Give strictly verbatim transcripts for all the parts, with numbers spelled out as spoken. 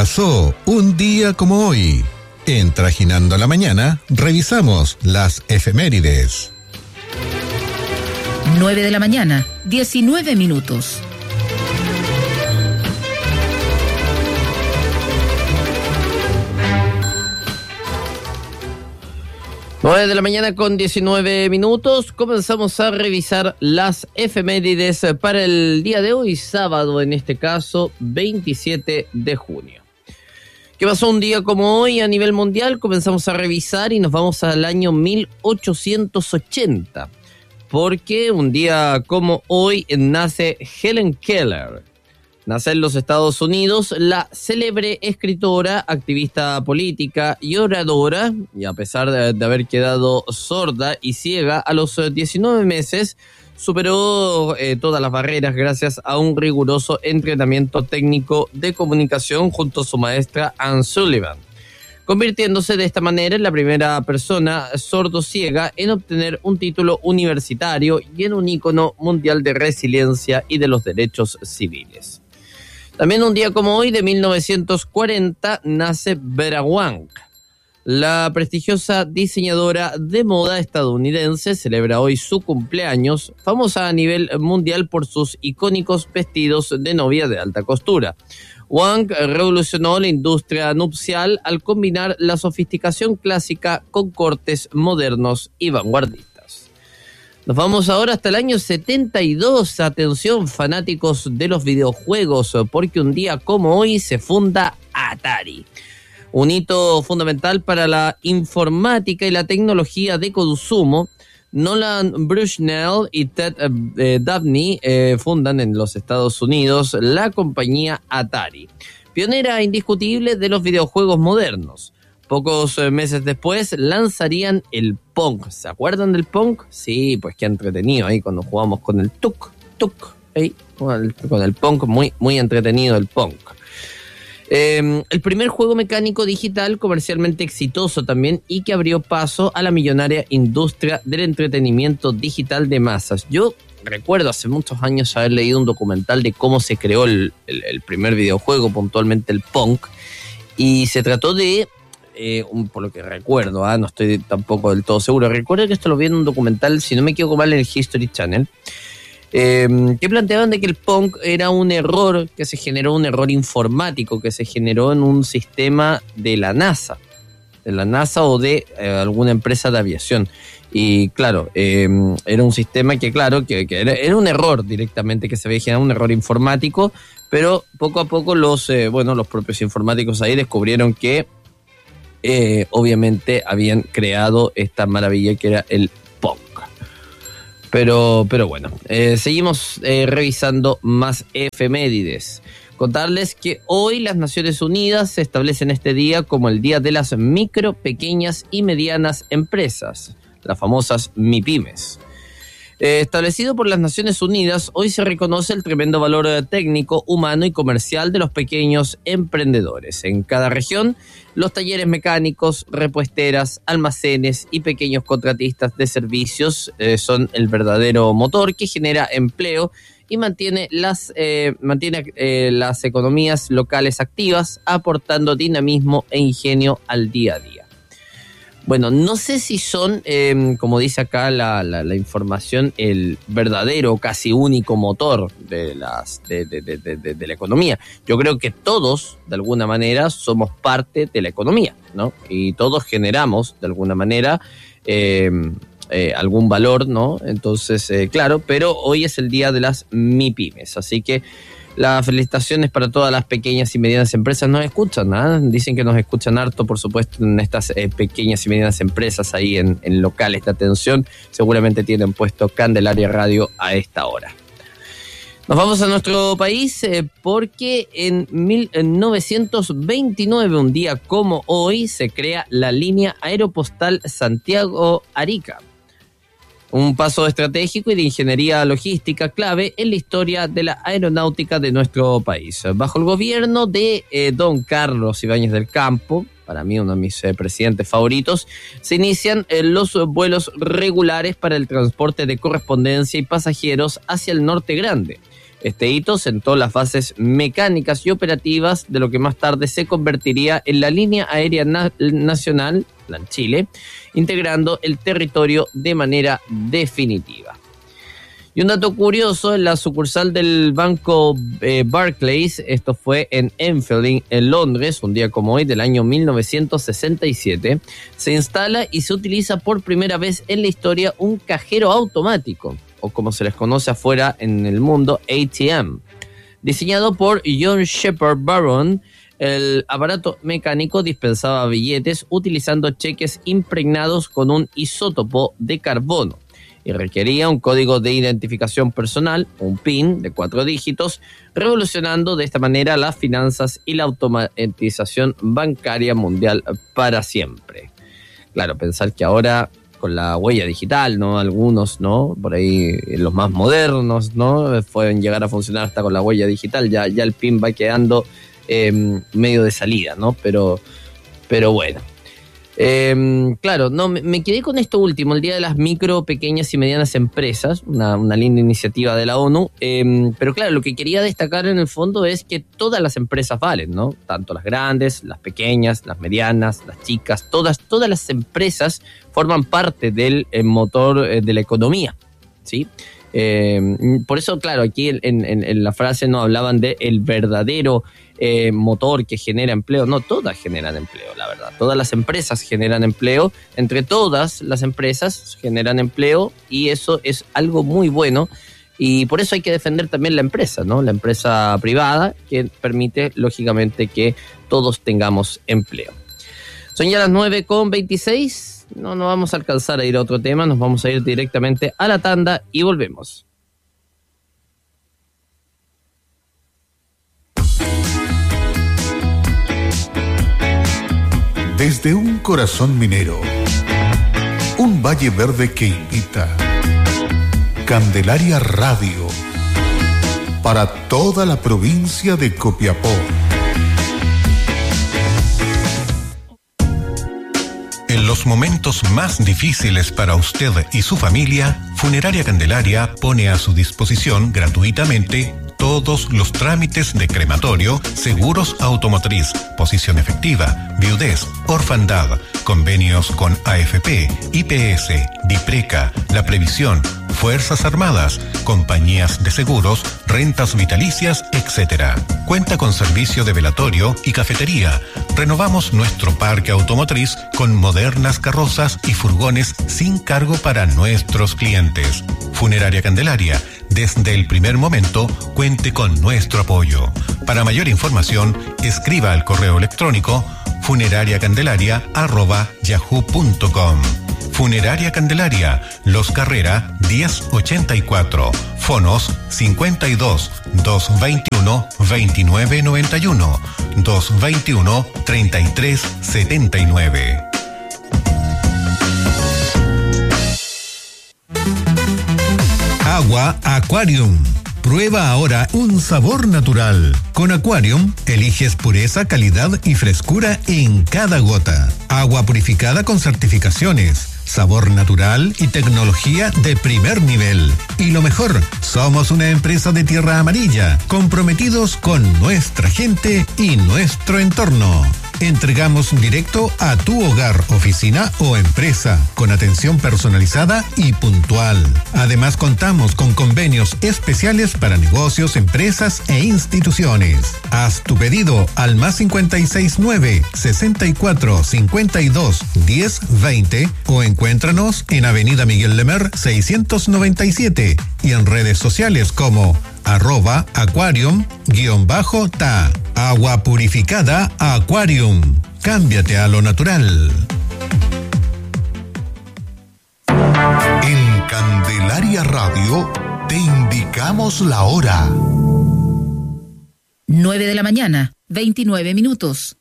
Pasó un día como hoy. En Trajinando la Mañana, revisamos las efemérides. nueve de la mañana, diecinueve minutos. nueve de la mañana con diecinueve minutos. Comenzamos a revisar las efemérides para el día de hoy, sábado en este caso, veintisiete de junio. ¿Qué pasó un día como hoy a nivel mundial? Comenzamos a revisar y nos vamos al año mil ochocientos ochenta, porque un día como hoy nace Helen Keller. Nace en los Estados Unidos la célebre escritora, activista política y oradora, y a pesar de, de haber quedado sorda y ciega a los diecinueve meses, superó eh, todas las barreras gracias a un riguroso entrenamiento técnico de comunicación junto a su maestra Anne Sullivan, convirtiéndose de esta manera en la primera persona sordo-ciega en obtener un título universitario y en un ícono mundial de resiliencia y de los derechos civiles. También un día como hoy, de mil novecientos cuarenta, nace Vera Wang. La prestigiosa diseñadora de moda estadounidense celebra hoy su cumpleaños, famosa a nivel mundial por sus icónicos vestidos de novia de alta costura. Wang revolucionó la industria nupcial al combinar la sofisticación clásica con cortes modernos y vanguardistas. Nos vamos ahora hasta el año setenta y dos. Atención, fanáticos de los videojuegos, porque un día como hoy se funda Atari. Un hito fundamental para la informática y la tecnología de consumo. Nolan Bushnell y Ted eh, Dabney eh, fundan en los Estados Unidos la compañía Atari, pionera indiscutible de los videojuegos modernos. Pocos meses después lanzarían el Pong. ¿Se acuerdan del Pong? Sí, pues qué entretenido ahí cuando jugamos con el tuk, tuk, ahí, con el, con el Pong, muy, muy entretenido el Pong. Eh, el primer juego mecánico digital comercialmente exitoso también y que abrió paso a la millonaria industria del entretenimiento digital de masas. Yo recuerdo hace muchos años haber leído un documental de cómo se creó el, el, el primer videojuego, puntualmente el Pong, y se trató de... Eh, un, por lo que recuerdo, ¿eh? no estoy tampoco del todo seguro. Recuerdo que esto lo vi en un documental, si no me equivoco mal, en el History Channel, eh, que planteaban de que el Pong era un error que se generó, un error informático que se generó en un sistema de la NASA, de la NASA o de eh, alguna empresa de aviación. Y claro, eh, era un sistema que, claro, que, que era, era un error directamente que se había generado, un error informático, pero poco a poco los, eh, bueno, los propios informáticos ahí descubrieron que Eh, obviamente habían creado esta maravilla que era el Pong. Pero, pero bueno, eh, seguimos eh, revisando más efemérides. Contarles que hoy las Naciones Unidas establecen este día como el Día de las Micro, Pequeñas y Medianas Empresas, las famosas MIPYMES. Eh, establecido por las Naciones Unidas, hoy se reconoce el tremendo valor eh, técnico, humano y comercial de los pequeños emprendedores. En cada región, los talleres mecánicos, repuesteras, almacenes y pequeños contratistas de servicios eh, son el verdadero motor que genera empleo y mantiene las, eh, mantiene, eh, las economías locales activas, aportando dinamismo e ingenio al día a día. Bueno, no sé si son, eh, como dice acá la, la, la información, el verdadero, casi único motor de, las, de, de, de, de, de la economía. Yo creo que todos, de alguna manera, somos parte de la economía, ¿no? Y todos generamos, de alguna manera, eh, eh, algún valor, ¿no? Entonces, eh, claro, pero hoy es el día de las MIPYMES, así que las felicitaciones para todas las pequeñas y medianas empresas. Nos escuchan, ¿eh? Dicen que nos escuchan harto, por supuesto, en estas eh, pequeñas y medianas empresas ahí en, en locales de atención. Seguramente tienen puesto Candelaria Radio a esta hora. Nos vamos a nuestro país eh, porque en mil novecientos veintinueve, un día como hoy, se crea la línea aeropostal Santiago-Arica. Un paso estratégico y de ingeniería logística clave en la historia de la aeronáutica de nuestro país. Bajo el gobierno de eh, don Carlos Ibáñez del Campo, para mí uno de mis eh, presidentes favoritos, se inician eh, los vuelos regulares para el transporte de correspondencia y pasajeros hacia el Norte Grande, Este hito sentó las bases mecánicas y operativas de lo que más tarde se convertiría en la línea aérea na- nacional, en Chile, integrando el territorio de manera definitiva. Y un dato curioso, en la sucursal del banco eh, Barclays, esto fue en Enfield, en Londres, un día como hoy del año mil novecientos sesenta y siete, se instala y se utiliza por primera vez en la historia un cajero automático, o como se les conoce afuera en el mundo, A T M. Diseñado por John Shepard Barron, el aparato mecánico dispensaba billetes utilizando cheques impregnados con un isótopo de carbono y requería un código de identificación personal, un P I N de cuatro dígitos, revolucionando de esta manera las finanzas y la automatización bancaria mundial para siempre. Claro, pensar que ahora con la huella digital, ¿no? Algunos, ¿no? Por ahí los más modernos, ¿no? Pueden llegar a funcionar hasta con la huella digital, ya, ya el P I N va quedando eh, medio de salida, ¿no? Pero, pero bueno. Eh, claro, no, me, me quedé con esto último, el Día de las Micro, Pequeñas y Medianas Empresas, una, una linda iniciativa de la ONU, eh, pero claro, lo que quería destacar en el fondo es que todas las empresas valen, ¿no? Tanto las grandes, las pequeñas, las medianas, las chicas, todas, todas las empresas forman parte del eh, motor eh, de la economía, ¿sí? Eh, por eso, claro, aquí en, en, en la frase no hablaban de el verdadero eh, motor que genera empleo. No, todas generan empleo, la verdad. Todas las empresas generan empleo. Entre todas las empresas generan empleo y eso es algo muy bueno. Y por eso hay que defender también la empresa, ¿no? La empresa privada que permite, lógicamente, que todos tengamos empleo. Son ya las nueve con veintiséis. No, no vamos a alcanzar a ir a otro tema, nos vamos a ir directamente a la tanda y volvemos. Desde un corazón minero, un valle verde que invita. Candelaria Radio, para toda la provincia de Copiapó. En los momentos más difíciles para usted y su familia, Funeraria Candelaria pone a su disposición gratuitamente todos los trámites de crematorio, seguros automotriz, posición efectiva, viudez, orfandad, convenios con A F P, I P S, DIPRECA, La Previsión, Fuerzas Armadas, compañías de seguros, rentas vitalicias, etcétera. Cuenta con servicio de velatorio y cafetería. Renovamos nuestro parque automotriz con modernas carrozas y furgones sin cargo para nuestros clientes. Funeraria Candelaria, desde el primer momento, cuente con nuestro apoyo. Para mayor información, escriba al correo electrónico funerariacandelaria arroba yahoo punto com. Funeraria Candelaria, Los Carrera diez ochenta y cuatro, fonos cincuenta y dos, doscientos veintiuno, veintinueve noventa y uno, doscientos veintiuno, treinta y tres setenta y nueve. Agua Aquarium. Prueba ahora un sabor natural. Con Aquarium, eliges pureza, calidad y frescura en cada gota. Agua purificada con certificaciones, sabor natural y tecnología de primer nivel. Y lo mejor, somos una empresa de tierra amarilla, comprometidos con nuestra gente y nuestro entorno. Entregamos directo a tu hogar, oficina o empresa, con atención personalizada y puntual. Además, contamos con convenios especiales para negocios, empresas e instituciones. Haz tu pedido al más cincuenta y seis nueve, sesenta y cuatro, cincuenta y dos, diez, veinte o encuéntranos en Avenida Miguel Lemer seiscientos noventa y siete y en redes sociales como arroba aquarium guión bajo ta. Agua purificada Aquarium. Cámbiate a lo natural. En Candelaria Radio te indicamos la hora. nueve de la mañana, veintinueve minutos.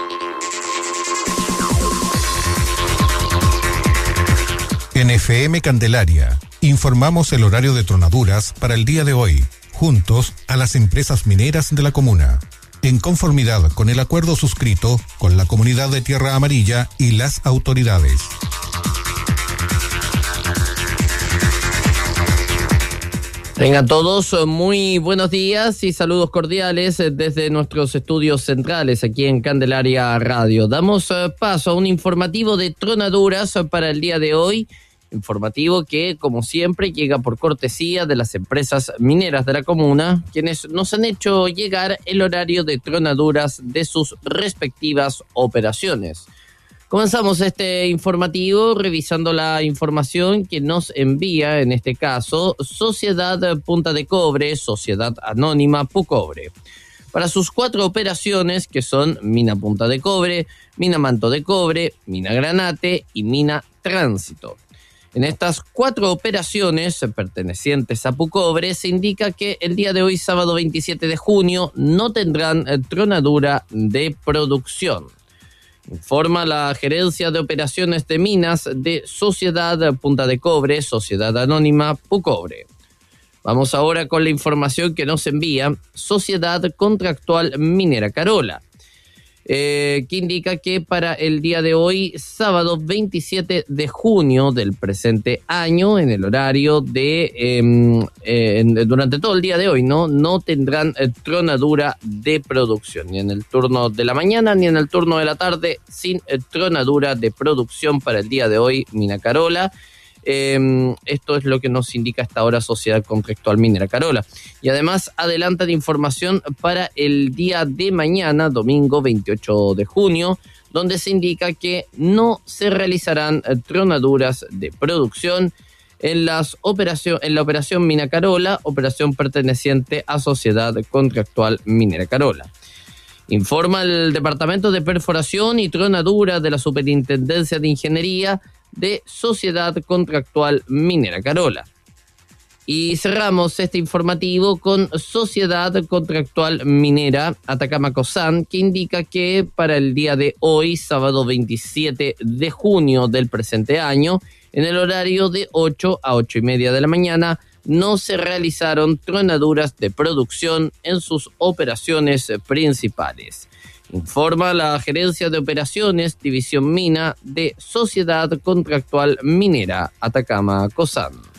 En F M Candelaria, informamos el horario de tronaduras para el día de hoy, juntos a las empresas mineras de la comuna, en conformidad con el acuerdo suscrito con la comunidad de Tierra Amarilla y las autoridades. Tengan todos muy buenos días y saludos cordiales desde nuestros estudios centrales aquí en Candelaria Radio. Damos paso a un informativo de tronaduras para el día de hoy, informativo que, como siempre, llega por cortesía de las empresas mineras de la comuna, quienes nos han hecho llegar el horario de tronaduras de sus respectivas operaciones. Comenzamos este informativo revisando la información que nos envía, en este caso, Sociedad Punta de Cobre, Sociedad Anónima Pucobre. Para sus cuatro operaciones, que son Mina Punta de Cobre, Mina Manto de Cobre, Mina Granate y Mina Tránsito. En estas cuatro operaciones pertenecientes a Pucobre se indica que el día de hoy, sábado veintisiete de junio, no tendrán tronadura de producción. Informa la Gerencia de Operaciones de Minas de Sociedad Punta de Cobre, Sociedad Anónima Pucobre. Vamos ahora con la información que nos envía Sociedad Contractual Minera Carola, eh, que indica que para el día de hoy, sábado veintisiete de junio del presente año, en el horario de, eh, eh, durante todo el día de hoy, no, no tendrán eh, tronadura de producción, ni en el turno de la mañana ni en el turno de la tarde, sin eh, tronadura de producción para el día de hoy, Mina Carola. Eh, esto es lo que nos indica hasta ahora Sociedad Contractual Minera Carola. Y además adelantan información para el día de mañana, domingo veintiocho de junio, donde se indica que no se realizarán eh, tronaduras de producción en, las operación, en la operación Mina Carola, operación perteneciente a Sociedad Contractual Minera Carola. Informa el Departamento de Perforación y Tronadura de la Superintendencia de Ingeniería de Sociedad Contractual Minera Carola. Y cerramos este informativo con Sociedad Contractual Minera Atacama Cosán, que indica que para el día de hoy, sábado veintisiete de junio del presente año, en el horario de ocho a ocho y media de la mañana, no se realizaron tronaduras de producción en sus operaciones principales. Informa la Gerencia de Operaciones, División Mina de Sociedad Contractual Minera Atacama Cosán.